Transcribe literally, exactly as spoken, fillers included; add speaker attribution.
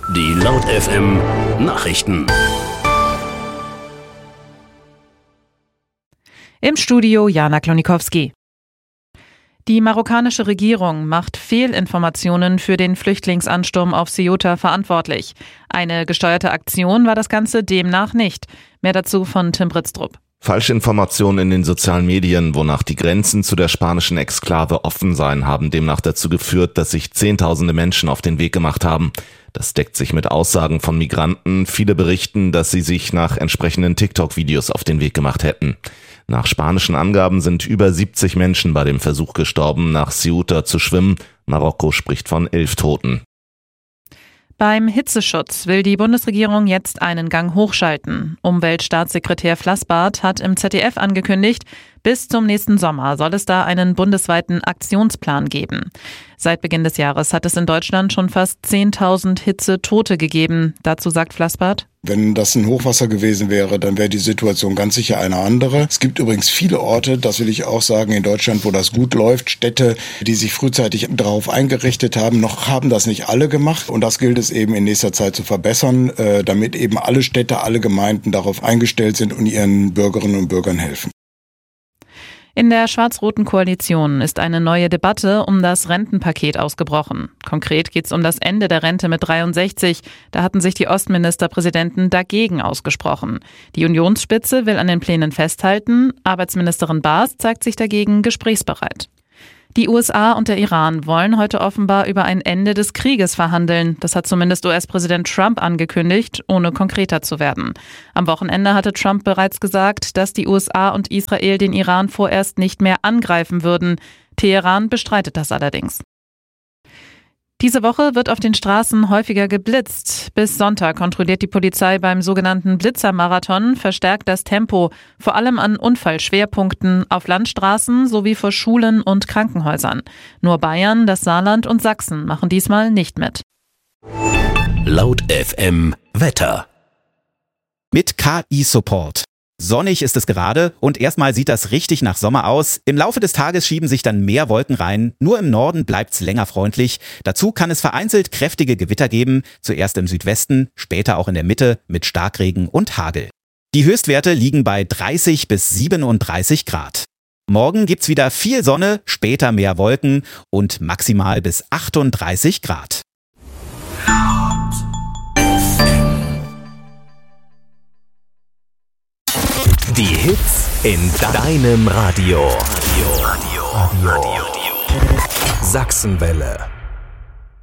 Speaker 1: Die Laut F M Nachrichten.
Speaker 2: Im Studio Jana Klonikowski. Die marokkanische Regierung macht Fehlinformationen für den Flüchtlingsansturm auf Ceuta verantwortlich. Eine gesteuerte Aktion war das Ganze demnach nicht. Mehr dazu von Tim Britztrup.
Speaker 3: Falschinformationen in den sozialen Medien, wonach die Grenzen zu der spanischen Exklave offen seien, haben demnach dazu geführt, dass sich Zehntausende Menschen auf den Weg gemacht haben. Das deckt sich mit Aussagen von Migranten. Viele berichten, dass sie sich nach entsprechenden TikTok-Videos auf den Weg gemacht hätten. Nach spanischen Angaben sind über siebzig Menschen bei dem Versuch gestorben, nach Ceuta zu schwimmen. Marokko spricht von elf Toten.
Speaker 2: Beim Hitzeschutz will die Bundesregierung jetzt einen Gang hochschalten. Umweltstaatssekretär Flassbart hat im Z D F angekündigt, bis zum nächsten Sommer soll es da einen bundesweiten Aktionsplan geben. Seit Beginn des Jahres hat es in Deutschland schon fast zehntausend Hitzetote gegeben. Dazu sagt Flassbart:
Speaker 4: Wenn das ein Hochwasser gewesen wäre, dann wäre die Situation ganz sicher eine andere. Es gibt übrigens viele Orte, das will ich auch sagen, in Deutschland, wo das gut läuft. Städte, die sich frühzeitig darauf eingerichtet haben, noch haben das nicht alle gemacht. Und das gilt es eben in nächster Zeit zu verbessern, damit eben alle Städte, alle Gemeinden darauf eingestellt sind und ihren Bürgerinnen und Bürgern helfen.
Speaker 2: In der schwarz-roten Koalition ist eine neue Debatte um das Rentenpaket ausgebrochen. Konkret geht es um das Ende der Rente mit dreiundsechzig. Da hatten sich die Ostministerpräsidenten dagegen ausgesprochen. Die Unionsspitze will an den Plänen festhalten. Arbeitsministerin Baas zeigt sich dagegen gesprächsbereit. Die U S A und der Iran wollen heute offenbar über ein Ende des Krieges verhandeln. Das hat zumindest U S-Präsident Trump angekündigt, ohne konkreter zu werden. Am Wochenende hatte Trump bereits gesagt, dass die U S A und Israel den Iran vorerst nicht mehr angreifen würden. Teheran bestreitet das allerdings. Diese Woche wird auf den Straßen häufiger geblitzt. Bis Sonntag kontrolliert die Polizei beim sogenannten Blitzermarathon verstärkt das Tempo, vor allem an Unfallschwerpunkten auf Landstraßen sowie vor Schulen und Krankenhäusern. Nur Bayern, das Saarland und Sachsen machen diesmal nicht mit.
Speaker 1: Laut F M Wetter.
Speaker 5: Mit K I-Support. Sonnig ist es gerade und erstmal sieht das richtig nach Sommer aus. Im Laufe des Tages schieben sich dann mehr Wolken rein. Nur im Norden bleibt's länger freundlich. Dazu kann es vereinzelt kräftige Gewitter geben. Zuerst im Südwesten, später auch in der Mitte mit Starkregen und Hagel. Die Höchstwerte liegen bei dreißig bis siebenunddreißig Grad. Morgen gibt's wieder viel Sonne, später mehr Wolken und maximal bis achtunddreißig Grad.
Speaker 1: Die Hits in deinem Radio. Radio. Radio. Radio. Sachsenwelle.